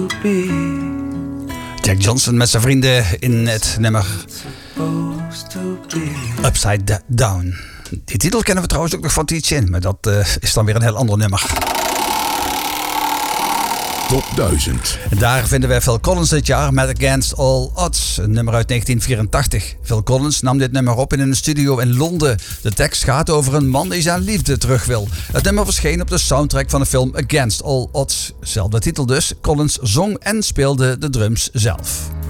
Jack Johnson met zijn vrienden in het nummer Upside Down. Die titel kennen we trouwens ook nog van Teach In, maar dat is dan weer een heel ander nummer. Top 1000. Daar vinden wij Phil Collins dit jaar met Against All Odds, een nummer uit 1984. Phil Collins nam dit nummer op in een studio in Londen. De tekst gaat over een man die zijn liefde terug wil. Het nummer verscheen op de soundtrack van de film Against All Odds. Zelfde titel dus. Collins zong en speelde de drums zelf.